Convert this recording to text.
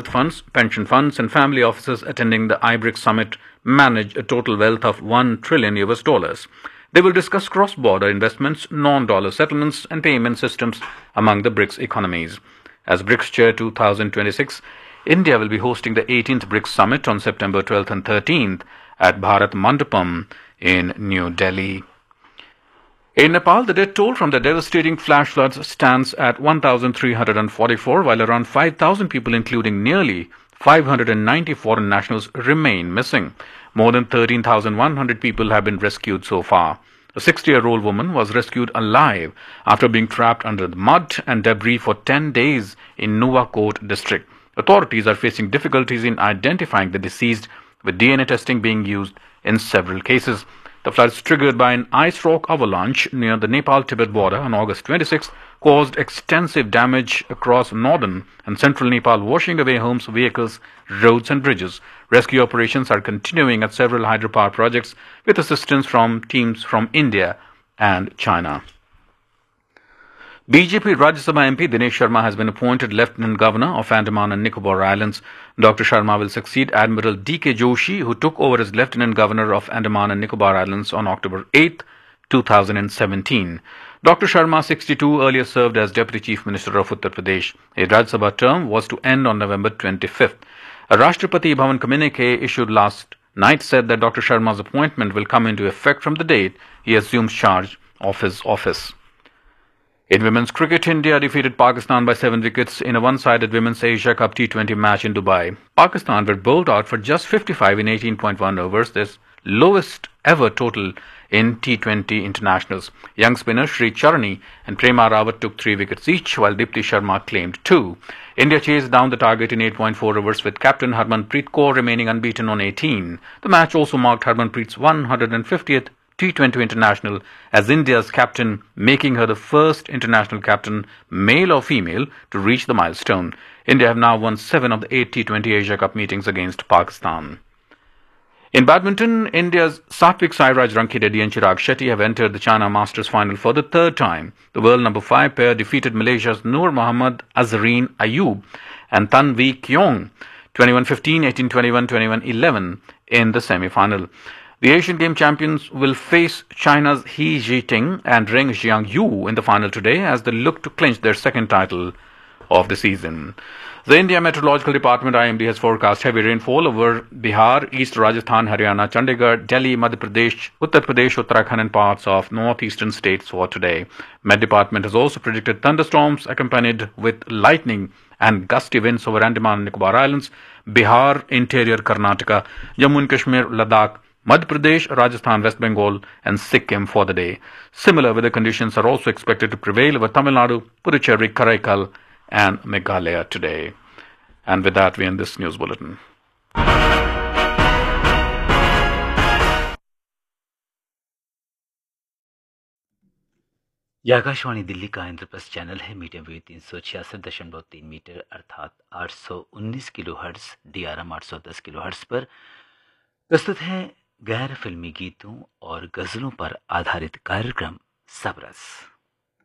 wealth funds, pension funds, and family offices attending the iBRICS summit manage a total wealth of $1 trillion US. They will discuss cross-border investments, non-dollar settlements, and payment systems among the BRICS economies. As BRICS Chair 2026, India will be hosting the 18th BRICS Summit on September 12th and 13th at Bharat Mandapam in New Delhi. In Nepal, the death toll from the devastating flash floods stands at 1,344, while around 5,000 people, including nearly 590 foreign nationals, remain missing. More than 13,100 people have been rescued so far. A 60-year-old woman was rescued alive after being trapped under the mud and debris for 10 days in Nuwakot district. Authorities are facing difficulties in identifying the deceased, with DNA testing being used in several cases. The floods triggered by an ice rock avalanche near the Nepal-Tibet border on August 26 caused extensive damage across northern and central Nepal, washing away homes, vehicles, roads and bridges. Rescue operations are continuing at several hydropower projects with assistance from teams from India and China. BJP Rajya Sabha MP Dinesh Sharma has been appointed Lieutenant Governor of Andaman and Nicobar Islands. Dr. Sharma will succeed Admiral D.K. Joshi, who took over as Lieutenant Governor of Andaman and Nicobar Islands on October 8, 2017. Dr. Sharma, 62, earlier served as Deputy Chief Minister of Uttar Pradesh. His Rajya Sabha term was to end on November 25th. A Rashtrapati Bhavan communique issued last night said that Dr. Sharma's appointment will come into effect from the date he assumes charge of his office. In women's cricket, India defeated Pakistan by 7 wickets in a one-sided Women's Asia Cup T20 match in Dubai. Pakistan were bowled out for just 55 in 18.1 overs, their lowest ever total in T20 internationals. Young spinners Sri Charani and Prema Rawat took 3 wickets each, while Dipti Sharma claimed 2. India chased down the target in 8.4 overs, with captain Harmanpreet Kaur remaining unbeaten on 18. The match also marked Harmanpreet's 150th T20 international as India's captain, making her the first international captain, male or female, to reach the milestone. India have now won 7 of the 8 T20 Asia Cup meetings against Pakistan. In badminton, India's Satvik Sairaj Rankireddy and Chirag Shetty have entered the China Masters final for the third time. The world number 5 pair defeated Malaysia's Noor Mohammad Azreen Ayub and Tan Wee Keong 21-15, 18-21, 21-11 in the semi-final. The Asian Game champions will face China's He Jiting and Ren Xiangyu in the final today as they look to clinch their second title of the season. The India Meteorological Department IMD has forecast heavy rainfall over Bihar, East Rajasthan, Haryana, Chandigarh, Delhi, Madhya Pradesh, Uttar Pradesh, Uttarakhand and parts of northeastern states for today. Met Department has also predicted thunderstorms accompanied with lightning and gusty winds over Andaman and Nicobar Islands, Bihar, interior Karnataka, Jammu and Kashmir, Ladakh, Madhya Pradesh, Rajasthan, West Bengal and Sikkim for the day. Similar weather conditions are also expected to prevail over Tamil Nadu, Puducherry, Karaikal and Meghalaya today. And with that, we end this news bulletin. यह आकाशवाणी दिल्ली का Indraprastha channel है। Medium wave 366.3 metre अर्थात 819 kilohertz, DRM 810 kilohertz पर प्रस्तुत है गैर फिल्मी गीतों और गजलों पर आधारित कार्यक्रम सबरस।